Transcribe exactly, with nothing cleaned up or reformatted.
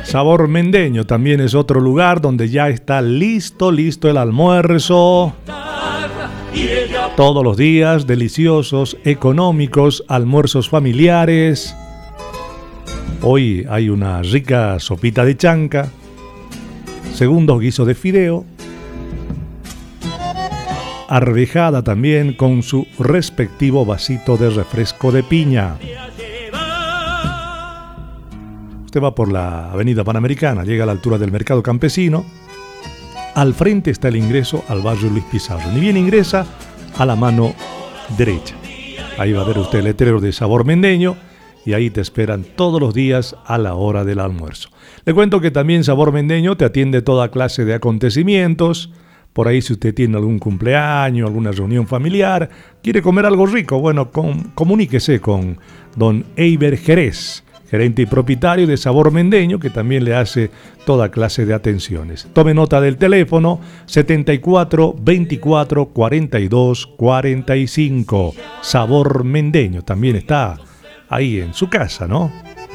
Sabor Mendeño también es otro lugar donde ya está listo, listo el almuerzo. Todos los días, deliciosos, económicos, almuerzos familiares. Hoy hay una rica sopita de chanca, segundos guisos de fideo, arvejada también con su respectivo vasito de refresco de piña. Usted va por la avenida Panamericana, llega a la altura del Mercado Campesino. Al frente está el ingreso al barrio Luis Pizarro. Ni bien ingresa, a la mano derecha. Ahí va a ver usted el letrero de Sabor Mendeño y ahí te esperan todos los días a la hora del almuerzo. Le cuento que también Sabor Mendeño te atiende toda clase de acontecimientos. Por ahí si usted tiene algún cumpleaños, alguna reunión familiar, quiere comer algo rico, bueno, con, comuníquese con don Eiber Jerez, gerente y propietario de Sabor Mendeño, que también le hace toda clase de atenciones. Tome nota del teléfono setenta y cuatro, veinticuatro, cuarenta y dos, cuarenta y cinco. Sabor Mendeño también está ahí en su casa, ¿no?